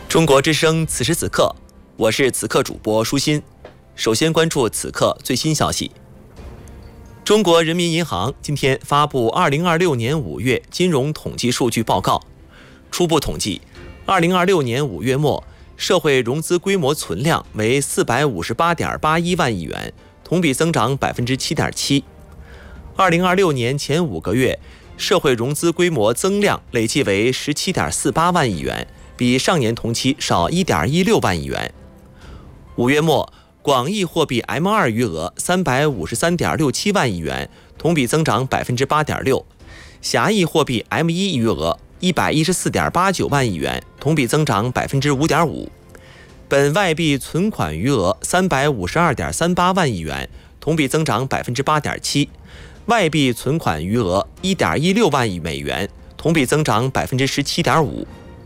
中国之声此时此刻，我是此刻主播舒心。首先关注此刻最新消息。中国人民银行今天发布2026年5月金融统计数据报告。初步统计，2026年5月末，社会融资规模存量为458.81万亿元，同比增长7.7%。2026年前5个月，社会融资规模增量累计为17.48万亿元，比上年同期少1.16万亿元。5月末，广义货币 M2 余额353.67万亿元，同比增长8.6%；狭义货币 M1 余额114.89万亿元，同比增长5.5%；本外币存款余额352.38万亿元，同比增长8.7%；外币存款余额1.16万亿美元，同比增长17.5%。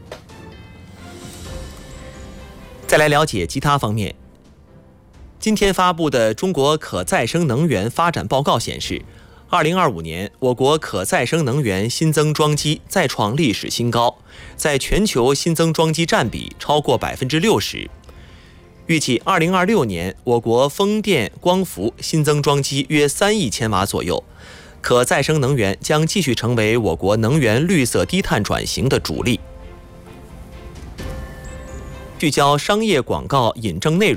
再来了解其他方面。今天发布的中国可再生能源发展报告显示，2025年我国可再生能源新增装机再创历史新高，在全球新增装机占比超过60%。预计2026年我国风电、光伏新增装机约3亿千瓦左右，可再生能源将继续成为我国能源绿色低碳转型的主力。聚焦商业广告引证内容。